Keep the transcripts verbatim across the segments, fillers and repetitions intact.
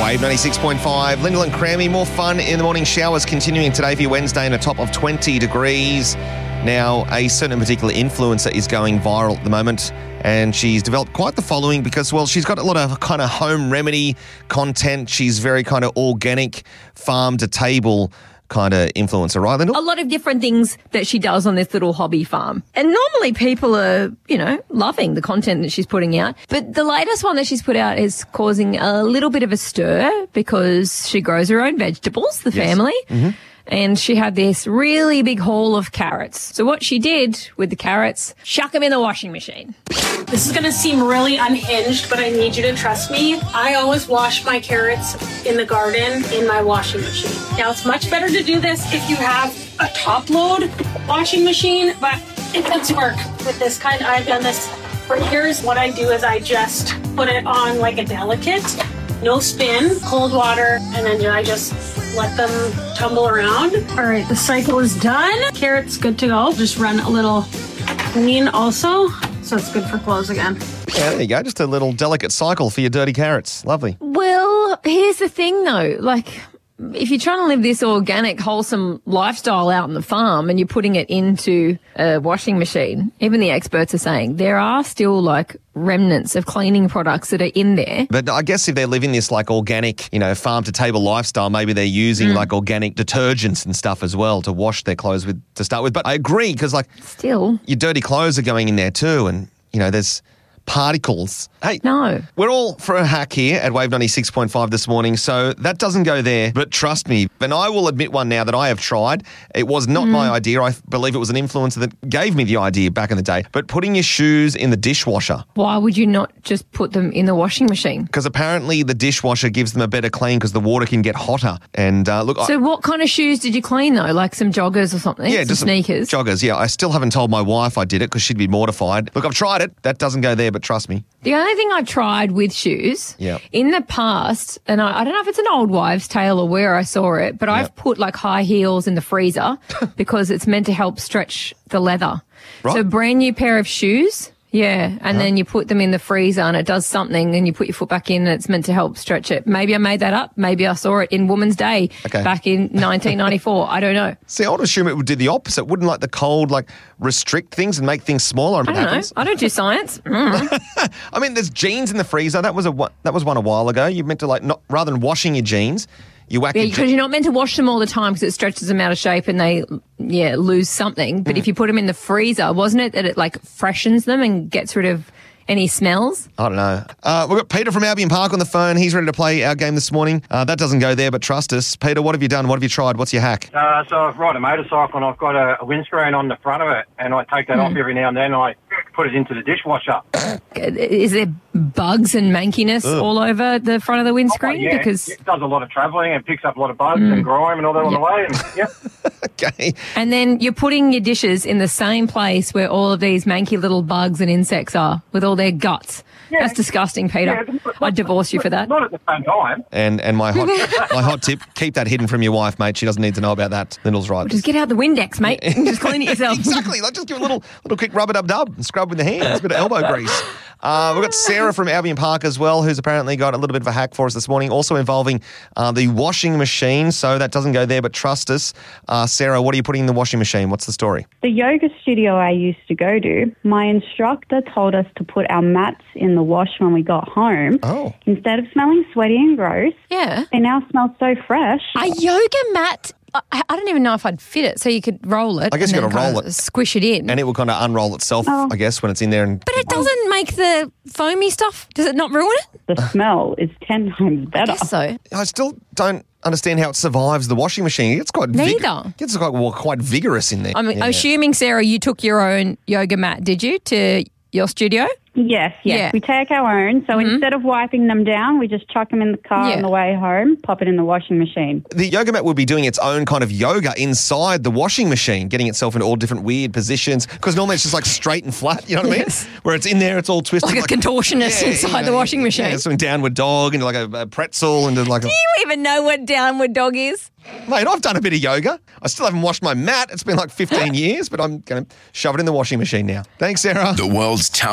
Wave ninety-six point five. Lyndall and Crammy, more fun in the morning. Showers continuing today for your Wednesday in a top of twenty degrees. Now, a certain particular influencer is going viral at the moment, and she's developed quite the following because, well, she's got a lot of kind of home remedy content. She's very kind of organic, farm-to-table kind of influencer, right, Lyndall? A lot of different things that she does on this little hobby farm. And normally people are, you know, loving the content that she's putting out. But the latest one that she's put out is causing a little bit of a stir because she grows her own vegetables, the Yes. family. Mm-hmm. And she had this really big haul of carrots. So what she did with the carrots, shuck them in the washing machine. This is going to seem really unhinged, but I need you to trust me. I always wash my carrots in the garden in my washing machine. Now, it's much better to do this if you have a top-load washing machine, but it does work with this kind. I've done this for years. What I do is I just put it on like a delicate, no spin, cold water, and then I just let them tumble around. All right, the cycle is done. Carrots good to go. Just run a little clean also, so it's good for clothes again. Yeah, there you go. Just a little delicate cycle for your dirty carrots. Lovely. Well, here's the thing though, like if you're trying to live this organic, wholesome lifestyle out on the farm and you're putting it into a washing machine, even the experts are saying there are still like remnants of cleaning products that are in there. But I guess if they're living this like organic, you know, farm-to-table lifestyle, maybe they're using Mm. like organic detergents and stuff as well to wash their clothes with to start with. But I agree because like Still. your dirty clothes are going in there too, and, you know, there's particles. Hey, No. we're all for a hack here at Wave ninety-six point five this morning, so that doesn't go there. But trust me, and I will admit one now that I have tried. It was not my idea. I believe it was an influencer that gave me the idea back in the day. But putting your shoes in the dishwasher, Why would you not just put them in the washing machine? because apparently the dishwasher gives them a better clean because the water can get hotter. And uh, look, I, So what kind of shoes did you clean though? Like some joggers or something? yeah, some just some sneakers? joggers. Yeah, I still haven't told my wife I did it because she'd be mortified. Look, I've tried it. That doesn't go there, but trust me. The only thing I've tried with shoes Yep. in the past, and I, I don't know if it's an old wives' tale or where I saw it, but I've Yep. put like high heels in the freezer because it's meant to help stretch the leather. Right. So a brand new pair of shoes, yeah, and then you put them in the freezer and it does something and you put your foot back in and it's meant to help stretch it. Maybe I made that up. Maybe I saw it in Woman's Day Okay. back in nineteen ninety-four. I don't know. See, I would assume it would do the opposite. Wouldn't like the cold like restrict things and make things smaller? I don't know. I don't do science. Mm. I mean, there's jeans in the freezer. That was a one- that was one a while ago. You meant to like not rather than washing your jeans, you whack Yeah, your because je- you're not meant to wash them all the time because it stretches them out of shape and they, yeah, lose something. But if you put them in the freezer, wasn't it that it like freshens them and gets rid of any smells? I don't know. Uh, we've got Peter from Albion Park on the phone. He's ready to play our game this morning. Uh, that doesn't go there, but trust us. Peter, what have you done? What have you tried? What's your hack? Uh, so I ride a motorcycle and I've got a, a windscreen on the front of it, and I take that off every now and then. I put it into the dishwasher. Is there bugs and mankiness all over the front of the windscreen? yeah, Because it does a lot of travelling and picks up a lot of bugs and grime and all that on the way. And, yeah. Okay. and then you're putting your dishes in the same place where all of these manky little bugs and insects are with all their guts. Yeah. That's disgusting, Peter. Yeah, but- I'd divorce you for that. Not at the same time. And and my hot my hot tip: keep that hidden from your wife, mate. She doesn't need to know about that. Lyndall's right. Just get out the Windex, mate, and just clean it yourself. Exactly. Like just give it a little little quick rub a dub dub and scrub with the hands. A bit of elbow grease. Uh, we've got Sarah from Albion Park as well, who's apparently got a little bit of a hack for us this morning, also involving uh, the washing machine. So that doesn't go there, but trust us. Uh, Sarah, what are you putting in the washing machine? What's the story? The yoga studio I used to go to, my instructor told us to put our mats in the wash when we got home. Oh. Instead of smelling sweaty and gross, Yeah. they now smell so fresh. A yoga mat, I, I don't even know if I'd fit it, so you could roll it. I guess and you then gotta roll kind of it. Squish it in. And it will kind of unroll itself, Oh. I guess, when it's in there. And but it doesn't make the foamy stuff. Does it not ruin it? The smell is ten times I better. guess so. I still don't understand how it survives the washing machine. It's quite vig- Neither. It's quite, well, quite vigorous in there. I'm Yeah. assuming, Sarah, you took your own yoga mat, did you, to your studio? Yes, yes. Yeah. We take our own. So instead of wiping them down, we just chuck them in the car Yeah. on the way home, pop it in the washing machine. The yoga mat will be doing its own kind of yoga inside the washing machine, getting itself into all different weird positions. Because normally it's just like straight and flat, you know what Yes. I mean? Where it's in there, it's all twisted. Like a contortionist inside the washing machine. Yeah, something downward dog into like a, a pretzel into like a... Do you even know what downward dog is? Mate, I've done a bit of yoga. I still haven't washed my mat. It's been like fifteen years, but I'm going to shove it in the washing machine now. Thanks, Sarah. The world's toughest four by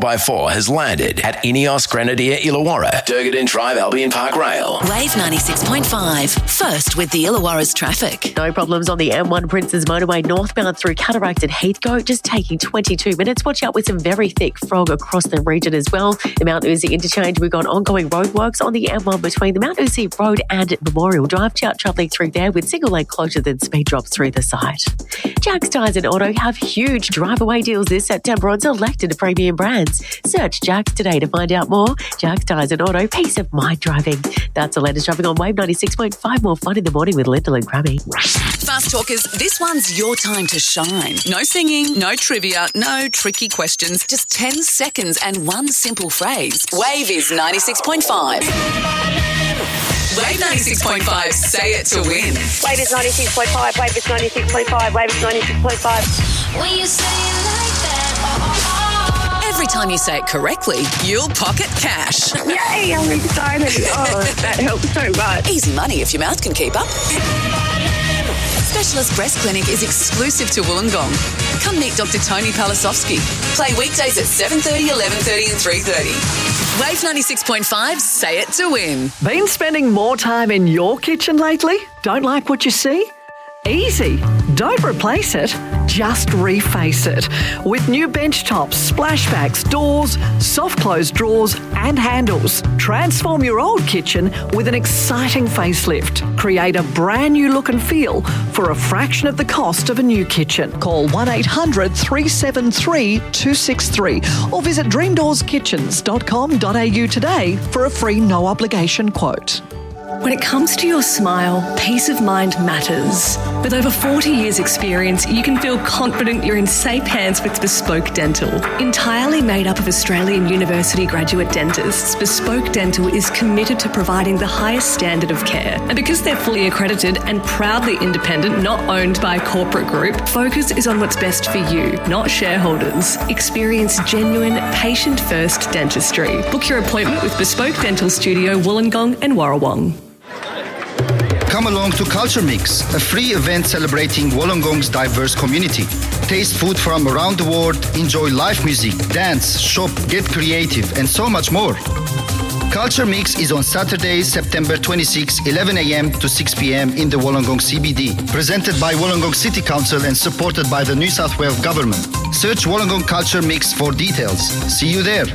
by four has landed at Ineos Grenadier Illawarra, Durgadin Drive Albion Park Rail. Wave ninety-six point five. First with the Illawarra's traffic. No problems on the M one Princes Motorway northbound through Cataract and Heathcote, just taking twenty-two minutes. Watch out with some very thick fog across the region as well. The Mount Uzi interchange, we've got ongoing roadworks on the M one between the Mount Uzi Road and Memorial Drive. Chat travelling through there with single lane closure, then speed drops through the site. Jack's Tyres and Auto have huge drive-away deals this September on selected premium brands. Search Jack's today to find out more. Jack's Tyres and Auto, peace of mind driving. That's the latest driving on Wave ninety-six point five. More fun in the morning with Lyndall and Crammy. Fast talkers, this one's your time to shine. No singing, no trivia, no tricky questions. Just ten seconds and one simple phrase. Wave is ninety-six point five. Wave ninety-six point five, say it to win. Wave is ninety-six point five, Wave is ninety-six point five, Wave is ninety-six point five. When you say it like that, oh, oh, oh. Every time you say it correctly, you'll pocket cash. Yay, I'm excited. Oh, that helps so much. Easy money if your mouth can keep up. Specialist Breast Clinic is exclusive to Wollongong. Come meet Doctor Tony Palasovsky. Play weekdays at seven thirty, eleven thirty and three thirty. Wave ninety-six point five, say it to win. Been spending more time in your kitchen lately? Don't like what you see? Easy. Don't replace it, just reface it. With new bench tops, splashbacks, doors, soft close drawers and handles. Transform your old kitchen with an exciting facelift. Create a brand new look and feel for a fraction of the cost of a new kitchen. Call one eight hundred, three seven three, two six three or visit dream doors kitchens dot com dot a u today for a free no obligation quote. When it comes to your smile, peace of mind matters. With over forty years experience, you can feel confident you're in safe hands with Bespoke Dental. Entirely made up of Australian University graduate dentists, Bespoke Dental is committed to providing the highest standard of care. And because they're fully accredited and proudly independent, not owned by a corporate group, focus is on what's best for you, not shareholders. Experience genuine, patient-first dentistry. Book your appointment with Bespoke Dental Studio, Wollongong and Warrawong. Come along to Culture Mix, a free event celebrating Wollongong's diverse community. Taste food from around the world, enjoy live music, dance, shop, get creative, and so much more. Culture Mix is on Saturday, September twenty-sixth, eleven a.m. to six p.m. in the Wollongong C B D. Presented by Wollongong City Council and supported by the New South Wales Government. Search Wollongong Culture Mix for details. See you there.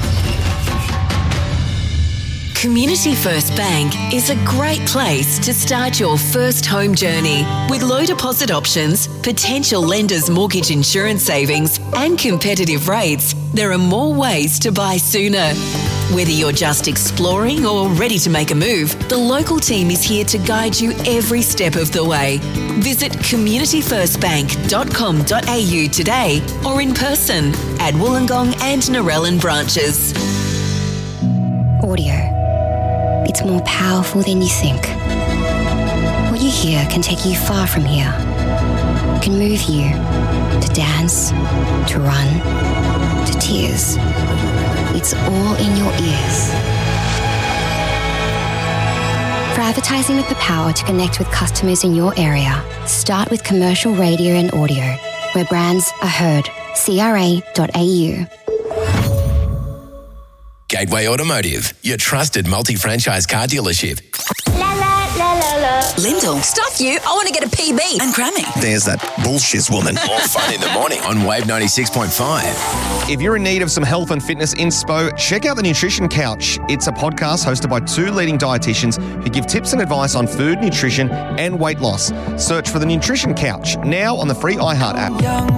Community First Bank is a great place to start your first home journey. With low deposit options, potential lenders' mortgage insurance savings, and competitive rates, there are more ways to buy sooner. Whether you're just exploring or ready to make a move, the local team is here to guide you every step of the way. Visit community first bank dot com dot a u today or in person at Wollongong and Narellan branches. Audio. It's more powerful than you think. What you hear can take you far from here. It can move you to dance, to run, to tears. It's all in your ears. For advertising with the power to connect with customers in your area, start with commercial radio and audio, where brands are heard. C R A dot a u. Gateway Automotive, your trusted multi-franchise car dealership. La la la la la. Lyndall, stuff you. I want to get a P B. And Grammy. There's that bullshit woman. More fun in the morning on Wave ninety-six point five. If you're in need of some health and fitness inspo, check out The Nutrition Couch. It's a podcast hosted by two leading dietitians who give tips and advice on food, nutrition, and weight loss. Search for The Nutrition Couch now on the free iHeart app.